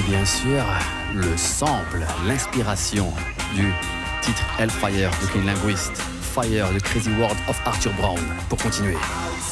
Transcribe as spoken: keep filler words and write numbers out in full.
bien sûr, le sample, l'inspiration du titre Hellfire de King Linguist, Fire, The Crazy World of Arthur Brown, pour continuer.